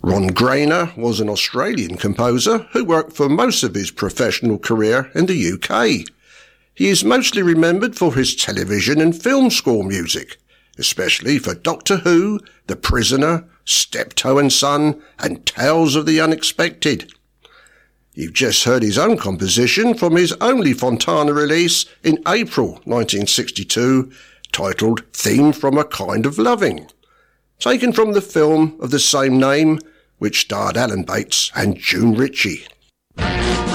Ron Grainer was an Australian composer who worked for most of his professional career in the UK. He is mostly remembered for his television and film score music, especially for Doctor Who, The Prisoner, Steptoe and Son, and Tales of the Unexpected. You've just heard his own composition from his only Fontana release in April 1962, titled Theme from a Kind of Loving, taken from the film of the same name, which starred Alan Bates and June Ritchie.